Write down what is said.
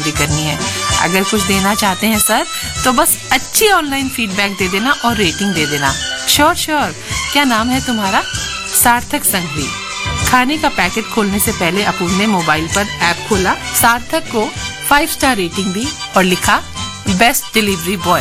करनी है। अगर कुछ देना चाहते हैं सर तो बस अच्छी ऑनलाइन फीडबैक दे देना और रेटिंग दे देना। श्योर। क्या नाम है तुम्हारा? सार्थक संघवी। खाने का पैकेट खोलने से पहले अपने मोबाइल पर ऐप खोला, सार्थक को 5 स्टार रेटिंग दी और लिखा बेस्ट डिलीवरी बॉय।